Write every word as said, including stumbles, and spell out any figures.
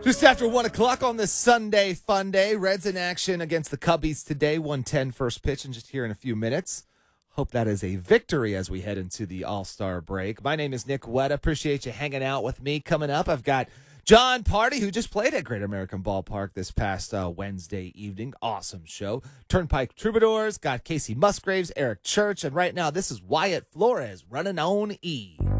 Just after one o'clock on this Sunday fun day. Reds in action against the Cubbies today. one ten first pitch and just here in a few minutes. Hope that is a victory as we head into the All-Star break. My name is Nick Wetta. Appreciate you hanging out with me. Coming up, I've got John Party, who just played at Great American Ballpark this past uh, Wednesday evening. Awesome show. Turnpike Troubadours. Got Casey Musgraves, Eric Church. And right now, this is Wyatt Flores running on E.